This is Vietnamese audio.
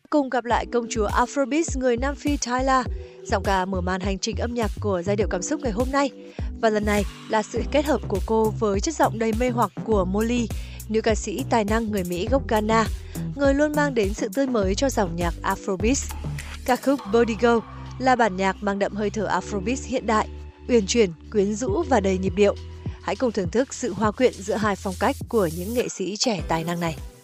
Cùng gặp lại công chúa Afrobeats người Nam Phi Tyla, giọng ca mở màn hành trình âm nhạc của giai điệu cảm xúc ngày hôm nay. Và lần này là sự kết hợp của cô với chất giọng đầy mê hoặc của Molly, nữ ca sĩ tài năng người Mỹ gốc Ghana, người luôn mang đến sự tươi mới cho dòng nhạc Afrobeats. Ca khúc Body Go là bản nhạc mang đậm hơi thở Afrobeats hiện đại, uyển chuyển, quyến rũ và đầy nhịp điệu. Hãy cùng thưởng thức sự hòa quyện giữa hai phong cách của những nghệ sĩ trẻ tài năng này.